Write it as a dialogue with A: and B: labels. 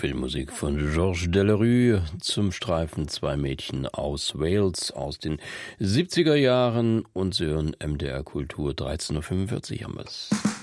A: Filmmusik von Georges Delerue zum Streifen Zwei Mädchen aus Wales aus den 70er Jahren und Sie hören MDR Kultur 13:45 Uhr haben wir's.